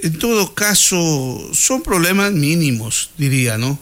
en todo caso, son problemas mínimos, diría, ¿no?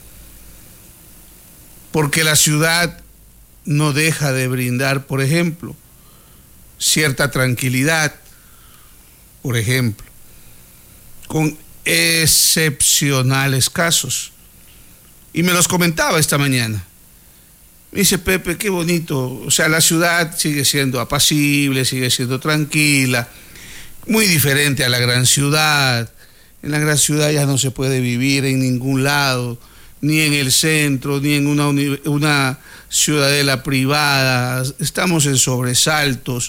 Porque la ciudad no deja de brindar, por ejemplo, cierta tranquilidad, por ejemplo, con excepcionales casos. Y me los comentaba esta mañana. Me dice, Pepe, qué bonito, o sea, la ciudad sigue siendo apacible, sigue siendo tranquila, muy diferente a la gran ciudad. En la gran ciudad ya no se puede vivir en ningún lado, ni en el centro, ni en una ciudadela privada. Estamos en sobresaltos,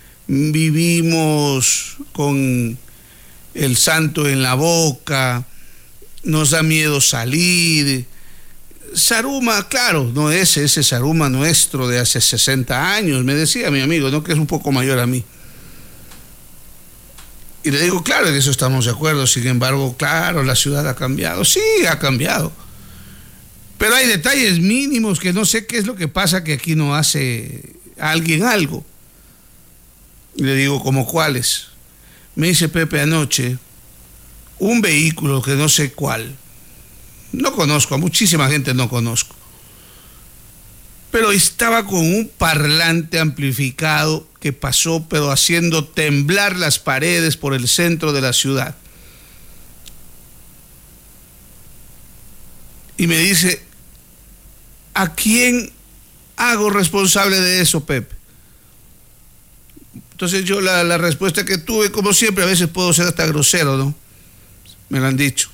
vivimos con el santo en la boca, nos da miedo salir. Saruma, claro, no es ese Saruma nuestro de hace 60 años, me decía mi amigo, ¿no? Que es un poco mayor a mí. Y le digo, claro, en eso estamos de acuerdo. Sin embargo, claro, la ciudad ha cambiado. Sí, ha cambiado. Pero hay detalles mínimos que no sé qué es lo que pasa que aquí no hace alguien algo. Y le digo, ¿cómo cuáles? Me dice Pepe anoche, un vehículo que no sé cuál. No conozco, a muchísima gente no conozco. Pero estaba con un parlante amplificado que pasó, pero haciendo temblar las paredes por el centro de la ciudad. Y me dice, ¿a quién hago responsable de eso, Pepe? Entonces yo la respuesta que tuve, como siempre, a veces puedo ser hasta grosero, ¿no? Me lo han dicho.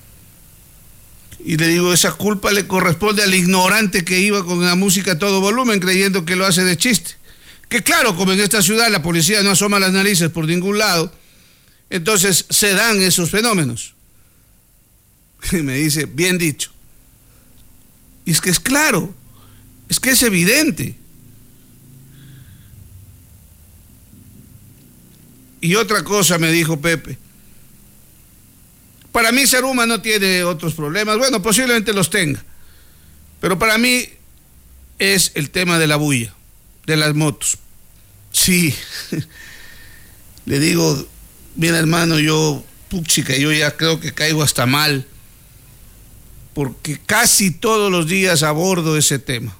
Y le digo, esa culpa le corresponde al ignorante que iba con la música a todo volumen creyendo que lo hace de chiste. Que claro, como en esta ciudad la policía no asoma las narices por ningún lado, entonces se dan esos fenómenos. Y me dice, bien dicho. Y es que es claro, es que es evidente. Y otra cosa me dijo Pepe. Para mí Saruma no tiene otros problemas. Bueno, posiblemente los tenga. Pero para mí es el tema de la bulla, de las motos. Sí. Le digo, mira hermano, yo ya creo que caigo hasta mal. Porque casi todos los días abordo ese tema.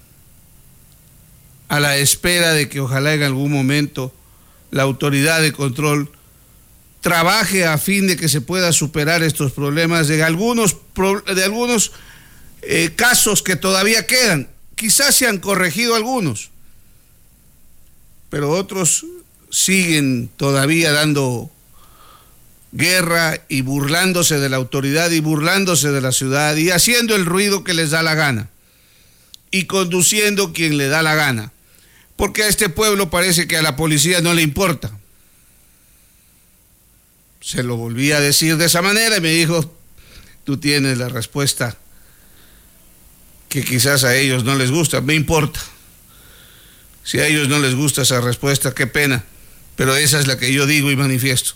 A la espera de que ojalá en algún momento la autoridad de control trabaje a fin de que se pueda superar estos problemas de algunos casos que todavía quedan. Quizás se han corregido algunos, pero otros siguen todavía dando guerra y burlándose de la autoridad y burlándose de la ciudad y haciendo el ruido que les da la gana y conduciendo quien le da la gana, porque a este pueblo parece que a la policía no le importa. Se lo volví a decir de esa manera y me dijo, tú tienes la respuesta que quizás a ellos no les gusta, me importa. Si a ellos no les gusta esa respuesta, qué pena, pero esa es la que yo digo y manifiesto.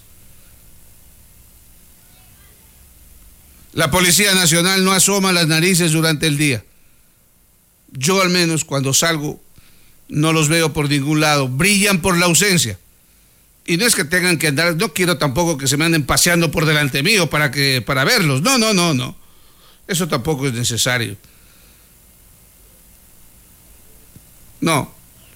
La Policía Nacional no asoma las narices durante el día. Yo al menos cuando salgo no los veo por ningún lado, brillan por la ausencia. Y no es que tengan que andar, no quiero tampoco que se me anden paseando por delante mío para verlos. No. Eso tampoco es necesario. No.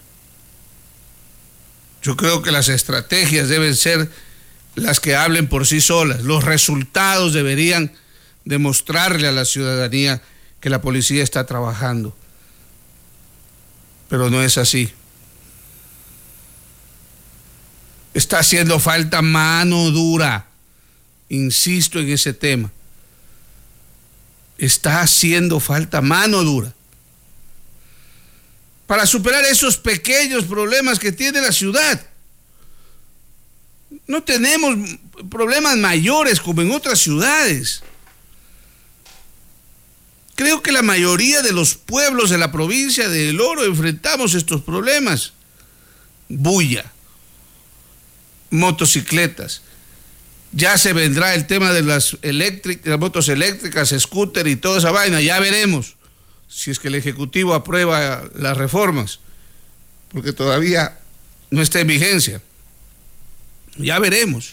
Yo creo que las estrategias deben ser las que hablen por sí solas. Los resultados deberían demostrarle a la ciudadanía que la policía está trabajando. Pero no es así. Está haciendo falta mano dura. Insisto en ese tema. Está haciendo falta mano dura para superar esos pequeños problemas que tiene la ciudad. No tenemos problemas mayores como en otras ciudades. Creo que la mayoría de los pueblos de la provincia de El Oro enfrentamos estos problemas. Bulla, motocicletas. Ya se vendrá el tema de las motos eléctricas, scooter y toda esa vaina. Ya veremos si es que el Ejecutivo aprueba las reformas, porque todavía no está en vigencia. Ya veremos.